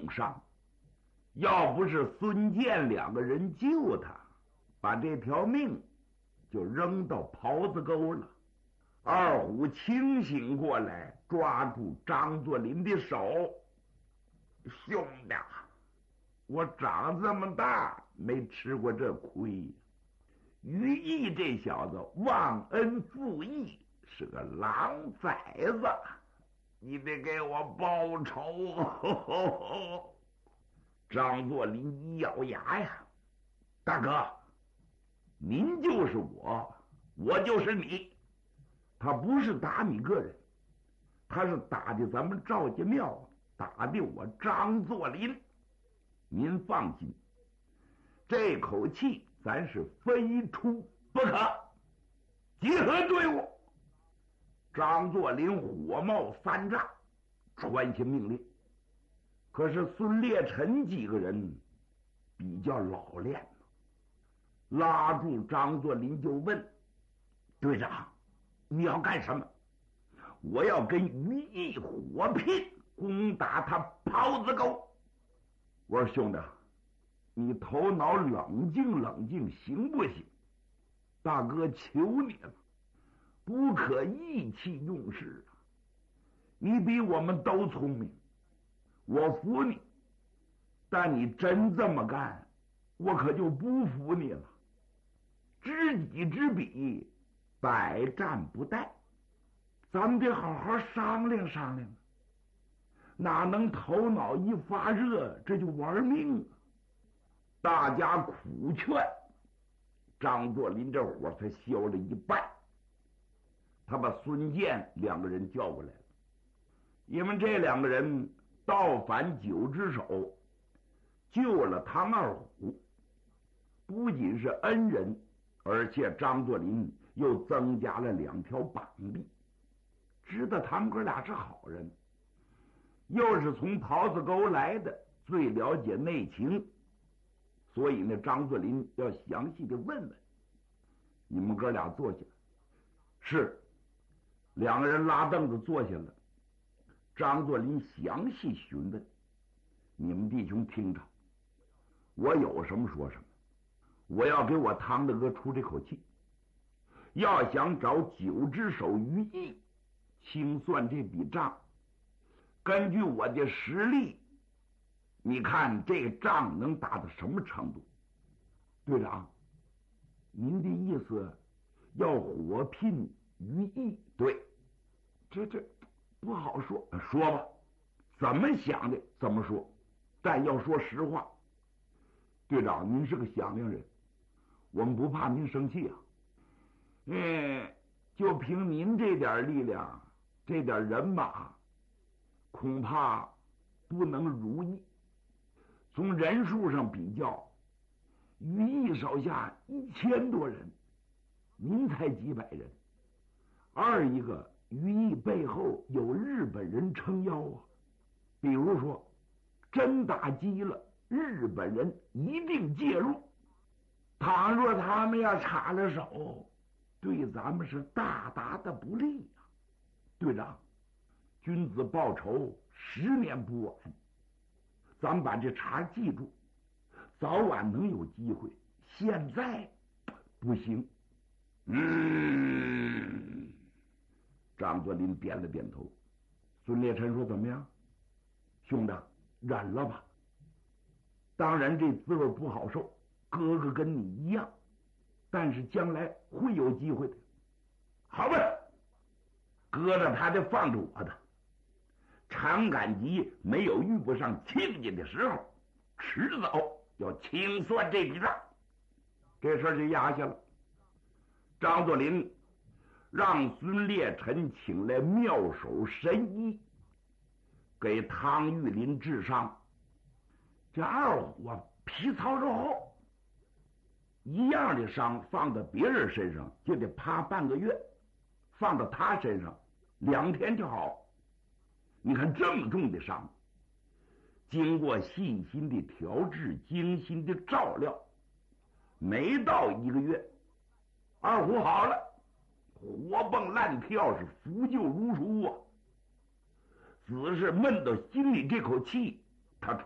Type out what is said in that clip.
重伤。要不是孙健两个人救他，把这条命就扔到袍子沟了。二虎清醒过来，抓住张作霖的手：“兄弟，我长这么大没吃过这亏。于毅这小子忘恩负义，是个狼崽子，你得给我报仇。”张作霖一咬牙呀：“大哥，您就是我，我就是你。他不是打你个人，他是打的咱们赵家庙，打的我张作霖。您放心，这口气咱是非出不可。集合队伍！”张作霖火冒三丈，传下命令。可是孙烈臣几个人比较老练，拉住张作霖就问：“队长，你要干什么？”“我要跟于毅火拼，攻打他袍子沟。”我说：“兄弟，你头脑冷静冷静行不行？大哥求你了，不可意气用事啊！你比我们都聪明，我服你，但你真这么干，我可就不服你了。知己知彼，百战不殆，咱们得好好商量商量，哪能头脑一发热这就玩命啊！”大家苦劝，张作霖这火才消了一半。他把孙健两个人叫过来了，因为这两个人倒反九只手，救了唐二虎，不仅是恩人，而且张作霖又增加了2条膀臂，知道他们哥俩是好人，又是从袍子沟来的，最了解内情。所以呢，张作霖要详细的问问。你们哥俩坐下。是，两个人拉凳子坐下了。张作霖详细询问：“你们弟兄听着，我有什么说什么，我要给我堂大哥出这口气。要想找9只手于毅清算这笔账，根据我的实力，你看这个仗能打到什么程度？”“队长，您的意思要火拼于毅？”“对，这不好说。”“说吧，怎么想的怎么说，但要说实话。队长，您是个响亮人，我们不怕您生气啊。就凭您这点力量，这点人马，恐怕不能如意。从人数上比较，于毅手下1000多人，您才几百人。二一个，于毅背后有日本人撑腰啊，比如说真打击了，日本人一定介入。倘若他们要插了手，对咱们是大大的不利啊。队长，君子报仇10年不晚，咱们把这茬记住，早晚能有机会，现在不行。”张作霖点了点头。孙烈臣说：“怎么样，兄弟，忍了吧。当然这滋味不好受，哥哥跟你一样，但是将来会有机会的。好吧，搁着他的放着我的。常赶集没有遇不上亲家的时候，迟早要清算这笔账。”这事儿就压下了。张作霖让孙烈臣请来妙手神医，给汤玉麟治伤。这二虎啊，皮糙肉厚，一样的伤放到别人身上就得趴半个月，放到他身上2天就好。你看这么重的伤，经过细心的调治，精心的照料，没到1个月，二虎好了，活蹦乱跳，是扶柩如熟啊。只是闷到心里这口气